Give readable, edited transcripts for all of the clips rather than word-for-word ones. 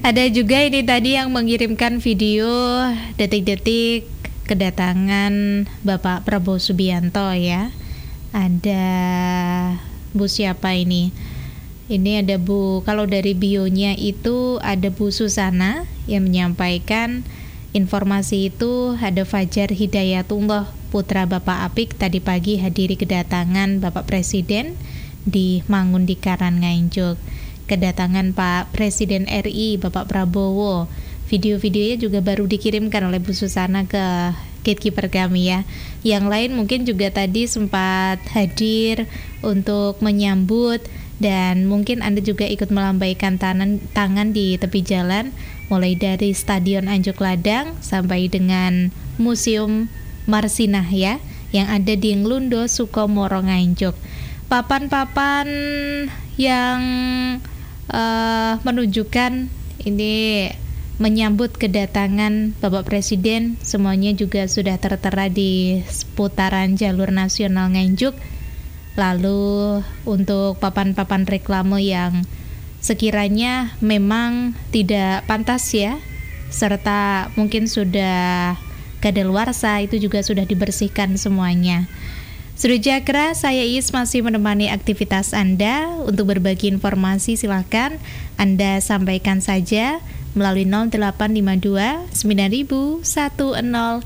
Ada juga ini tadi yang mengirimkan video detik-detik kedatangan Bapak Prabowo Subianto ya. Ada Bu siapa ini? Ini ada Bu, kalau dari bionya itu ada Bu Susana yang menyampaikan informasi itu. Ada Fajar Hidayatullah putra Bapak Apik tadi pagi hadiri kedatangan Bapak Presiden di Mangun di Karanganyjuk. Kedatangan Pak Presiden RI Bapak Prabowo. Video-videonya juga baru dikirimkan oleh Bu Susana ke gatekeeper kami ya. Yang lain mungkin juga tadi sempat hadir untuk menyambut, dan mungkin Anda juga ikut melambaikan tangan di tepi jalan, mulai dari Stadion Anjuk Ladang sampai dengan Museum Marsinah ya, yang ada di Nglundo, Sukomoro, Nganjuk. Papan-papan yang menunjukkan ini menyambut kedatangan Bapak Presiden semuanya juga sudah tertera di seputaran jalur nasional Nganjuk. Lalu untuk papan-papan reklame yang sekiranya memang tidak pantas ya, serta mungkin sudah kadaluarsa, itu juga sudah dibersihkan semuanya. Sudrajatara, saya Is masih menemani aktivitas Anda. Untuk berbagi informasi silahkan Anda sampaikan saja melalui 0852 9000 1061.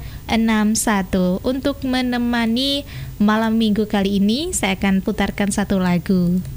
Untuk menemani malam minggu kali ini, saya akan putarkan satu lagu.